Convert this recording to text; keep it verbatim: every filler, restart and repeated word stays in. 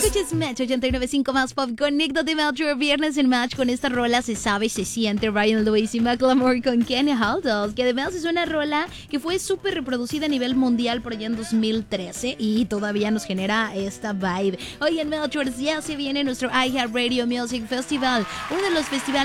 Escuches Match ochenta y nueve punto cinco más pop. Conéctate Metro viernes en Match con esta rola se sabe, se siente. Ryan Lewis y Macklemore con Kenny Haldos, que además es una rola que fue súper reproducida a nivel mundial por allá en dos mil trece y todavía nos genera esta vibe. Hoy en Metro ya se viene nuestro iHeartRadio Music Festival, uno de los festivales